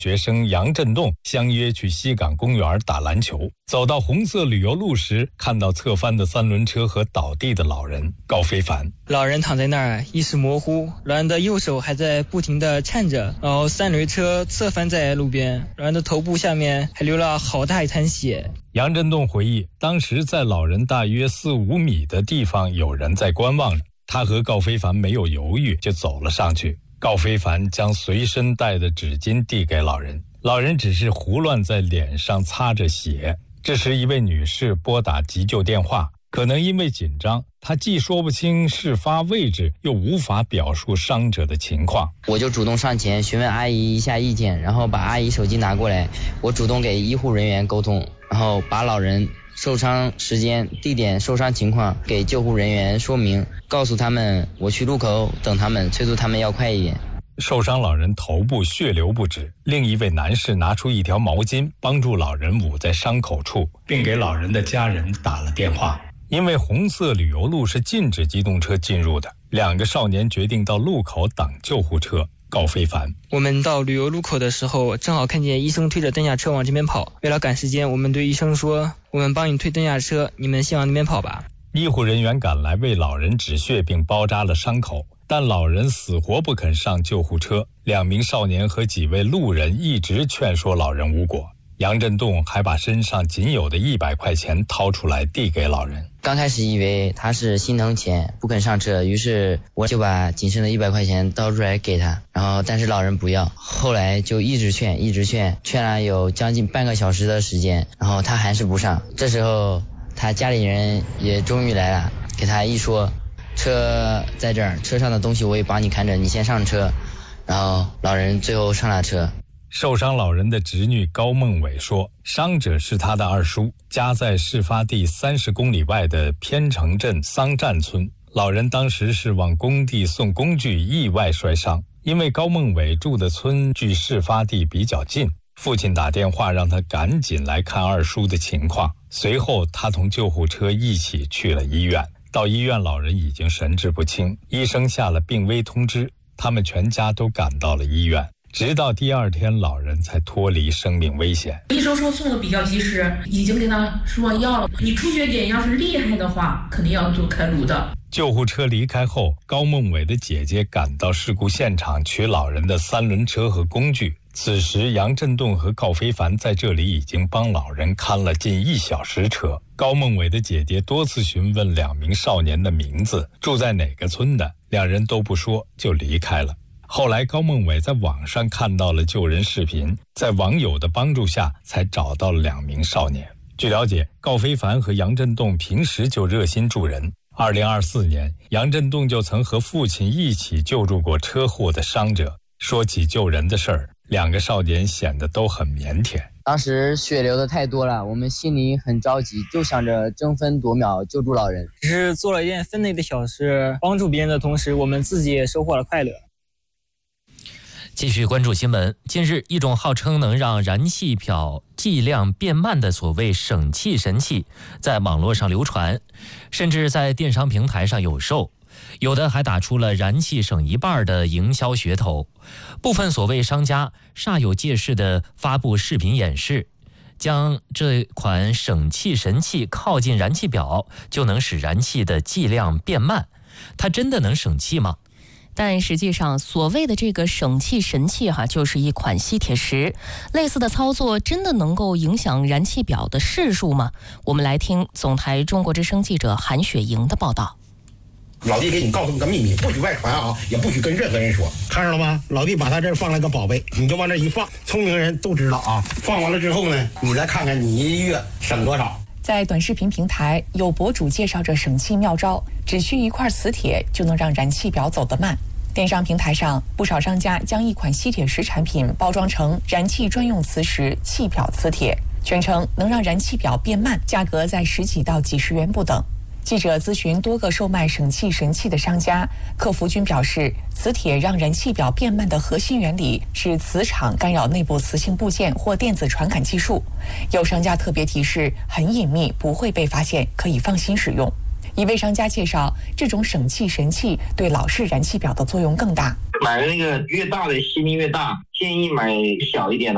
学生杨振栋相约去西港公园打篮球。走到红色旅游路时，看到侧翻的三轮车和倒地的老人高飞凡。 老人躺在那儿，意识模糊，老人的右手还在不停地颤着，然后三轮车侧翻在路边，老人的头部下面还流了好大一滩血。 杨振栋回忆，当时在老人大约4-5米的地方有人在观望着，他和高飞凡没有犹豫就走了上去。高飞凡将随身带的纸巾递给老人，老人只是胡乱在脸上擦着血。这时一位女士拨打急救电话，可能因为紧张，她既说不清事发位置，又无法表述伤者的情况。 我就主动上前询问阿姨一下意见，然后把阿姨手机拿过来，我主动给医护人员沟通，然后把老人受伤时间、地点、受伤情况给救护人员说明，告诉他们我去路口等他们，催促他们要快一点。 受伤老人头部血流不止，另一位男士拿出一条毛巾帮助老人捂在伤口处，并给老人的家人打了电话。因为红色旅游路是禁止机动车进入的，2个少年决定到路口等救护车。高飞凡， 我们到旅游路口的时候，正好看见医生推着担架车往这边跑。为了赶时间，我们对医生说，我们帮你推担架车，你们先往那边跑吧。 医护人员赶来为老人止血并包扎了伤口，但老人死活不肯上救护车。2名少年和几位路人一直劝说老人无果。杨振栋还把身上仅有的100块钱掏出来递给老人。 刚开始以为他是心疼钱不肯上车，于是我就把仅剩的100块钱掏出来给他，但是老人不要。后来就一直劝了有将近半个小时的时间，然后他还是不上。这时候他家里人也终于来了，给他一说，车在这儿，车上的东西我也帮你看着，你先上车。然后老人最后上了车。 受伤老人的侄女高梦伟说，伤者是他的二叔，家在事发地30公里外的偏城镇桑站村。老人当时是往工地送工具，意外摔伤。因为高梦伟住的村距事发地比较近，父亲打电话让他赶紧来看二叔的情况。随后他同救护车一起去了医院。到医院，老人已经神志不清，医生下了病危通知，他们全家都赶到了医院。直到第2天，老人才脱离生命危险。 医生说送的比较及时，已经给他说药了。你出血点要是厉害的话，肯定要做开颅的。 救护车离开后，高梦伟的姐姐赶到事故现场取老人的3轮车和工具。此时，杨振栋和高飞凡在这里已经帮老人看了近1小时车。高梦伟的姐姐多次询问2名少年的名字，住在哪个村的，2人都不说就离开了。后来高梦伟在网上看到了救人视频，在网友的帮助下才找到了2名少年。据了解，高飞凡和杨振栋平时就热心助人。2024年，杨振栋就曾和父亲一起救助过车祸的伤者。说起救人的事儿，2个少年显得都很腼腆。 当时血流的太多了，我们心里很着急，就想着争分夺秒救助老人。 只是做了一件分内的小事，帮助别人的同时，我们自己也收获了快乐。 继续关注新闻。近日，一种号称能让燃气表计量变慢的所谓省气神器在网络上流传，甚至在电商平台上有售，有的还打出了燃气省一半的营销噱头。部分所谓商家煞有介事地发布视频演示，将这款省气神器靠近燃气表就能使燃气的计量变慢。它真的能省气吗？ 但实际上，所谓的这个省气神器就是一款吸铁石。类似的操作真的能够影响燃气表的视数吗？我们来听总台中国之声记者韩雪莹的报道。 老弟给你告诉个秘密，不许外传啊，也不许跟任何人说，看着了吗？老弟把他这儿放了个宝贝，你就往这一放，聪明人都知道啊。放完了之后呢，你再看看你1月省多少。 在短视频平台，有博主介绍着省气妙招，只需一块磁铁就能让燃气表走得慢。电商平台上，不少商家将一款吸铁石产品包装成燃气专用磁石气表磁铁，宣称能让燃气表变慢，价格在10几到几十元不等。记者咨询多个售卖省气神器的商家，客服均表示，磁铁让燃气表变慢的核心原理是磁场干扰内部磁性部件或电子传感技术。有商家特别提示，很隐秘，不会被发现，可以放心使用。一位商家介绍，这种省气神器对老式燃气表的作用更大。 买的那个越大的吸力越大，建议买小一点的。